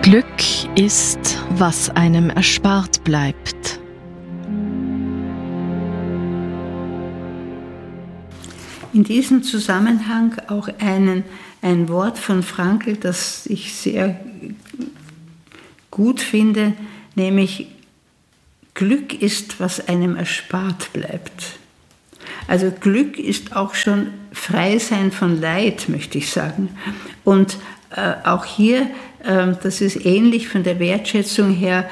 Glück ist, was einem erspart bleibt. In diesem Zusammenhang auch ein Wort von Frankl, das ich sehr gut finde, nämlich Glück ist, was einem erspart bleibt. Also Glück ist auch schon Freisein von Leid, möchte ich sagen. Und auch hier, das ist ähnlich von der Wertschätzung her,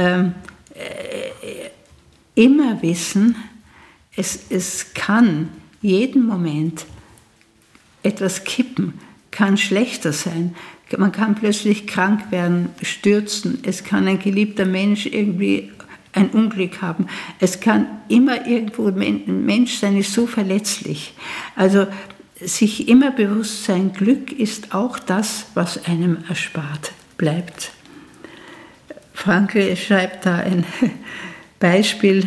immer wissen, es kann jeden Moment etwas kippen, kann schlechter sein. Man kann plötzlich krank werden, stürzen. Es kann ein geliebter Mensch irgendwie ein Unglück haben. Es kann immer irgendwo, ein Mensch sein ist so verletzlich. Also sich immer bewusst sein, Glück ist auch das, was einem erspart bleibt. Frankl schreibt da ein Beispiel.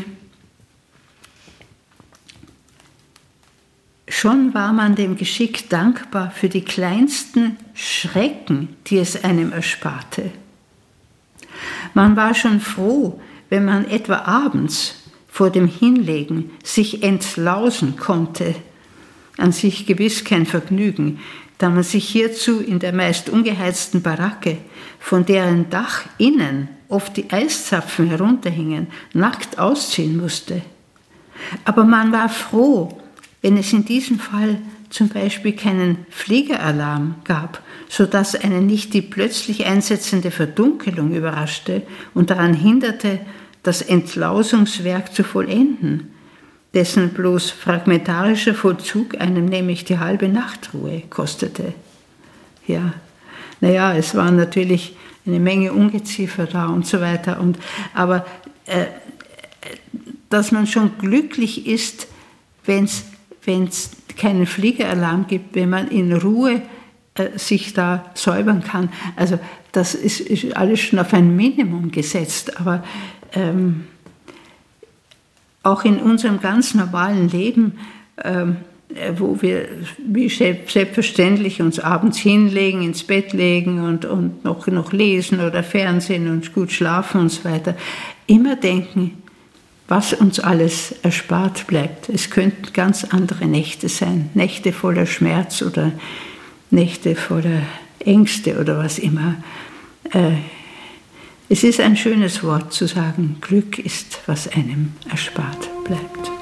Schon war man dem Geschick dankbar für die kleinsten Schrecken, die es einem ersparte. Man war schon froh, wenn man etwa abends vor dem Hinlegen sich entlausen konnte. An sich gewiss kein Vergnügen, da man sich hierzu in der meist ungeheizten Baracke, von deren Dach innen oft die Eiszapfen herunterhingen, nackt ausziehen musste. Aber man war froh, wenn es in diesem Fall zum Beispiel keinen Fliegeralarm gab, sodass einen nicht die plötzlich einsetzende Verdunkelung überraschte und daran hinderte, das Entlausungswerk zu vollenden, dessen bloß fragmentarischer Vollzug einem nämlich die halbe Nachtruhe kostete. Ja, naja, es waren natürlich eine Menge Ungeziefer da und so weiter. Aber dass man schon glücklich ist, wenn es keinen Fliegeralarm gibt, wenn man in Ruhe sich da säubern kann. Also das ist alles schon auf ein Minimum gesetzt, aber auch in unserem ganz normalen Leben, wo wir wie selbstverständlich uns abends hinlegen, ins Bett legen und noch lesen oder Fernsehen und gut schlafen und so weiter, immer denken, was uns alles erspart bleibt. Es könnten ganz andere Nächte sein, Nächte voller Schmerz oder Nächte voller Ängste oder was immer. Es ist ein schönes Wort zu sagen, Glück ist, was einem erspart bleibt.